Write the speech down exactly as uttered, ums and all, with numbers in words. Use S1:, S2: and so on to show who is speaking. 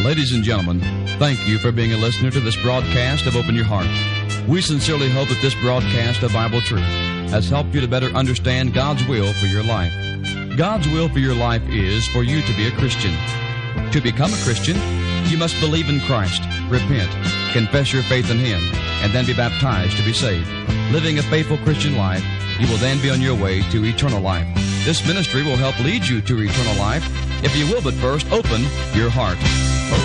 S1: Ladies and gentlemen, thank you for being a listener to this broadcast of Open Your Heart. We sincerely hope that this broadcast of Bible truth has helped you to better understand God's will for your life. God's will for your life is for you to be a Christian. To become a Christian, you must believe in Christ, repent, confess your faith in Him, and then be baptized to be saved. Living a faithful Christian life, you will then be on your way to eternal life. This ministry will help lead you to eternal life if you will but first open your heart.